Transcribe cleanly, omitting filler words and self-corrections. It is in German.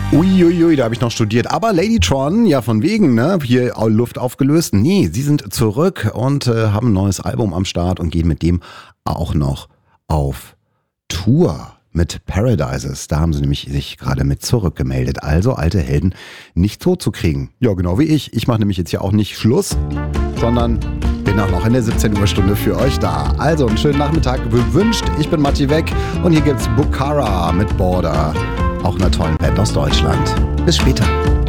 Uiuiui, da habe ich noch studiert. Aber Ladytron, ja von wegen, ne? Hier Luft aufgelöst. Nee, sie sind zurück und haben ein neues Album am Start und gehen mit dem auch noch auf Tour mit Paradises. Da haben sie nämlich sich gerade mit zurückgemeldet. Also alte Helden nicht tot zu kriegen. Ja, genau wie ich. Ich mache nämlich jetzt hier auch nicht Schluss, sondern bin auch noch in der 17 Uhr Stunde für euch da. Also einen schönen Nachmittag gewünscht. Ich bin Matti Weck und hier gibt's Bukhara mit Border. Auch einer tollen Band aus Deutschland. Bis später.